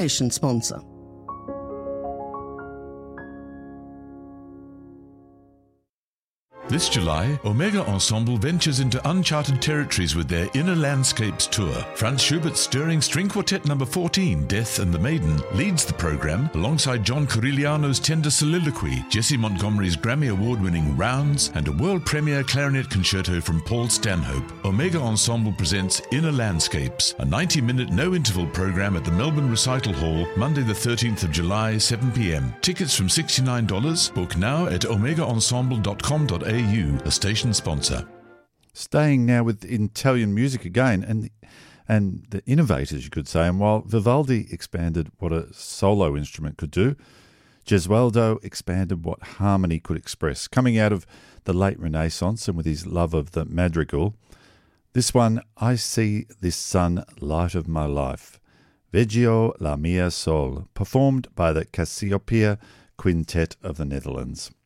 Station sponsor. This July, Omega Ensemble ventures into uncharted territories with their Inner Landscapes tour. Franz Schubert's stirring string quartet number 14, Death and the Maiden, leads the program alongside John Corigliano's tender soliloquy, Jesse Montgomery's Grammy Award-winning Rounds, and a world premiere clarinet concerto from Paul Stanhope. Omega Ensemble presents Inner Landscapes, a 90-minute no-interval program at the Melbourne Recital Hall, Monday the 13th of July, 7 p.m. Tickets from $69. Book now at omegaensemble.com.au. A station sponsor. Staying now with Italian music again, and the innovators, you could say. And while Vivaldi expanded what a solo instrument could do, Gesualdo expanded what harmony could express. Coming out of the late Renaissance and with his love of the madrigal, this one, I See This Sun, Light of My Life, Veggio la mia Sol, performed by the Cassiopeia Quintet of the Netherlands.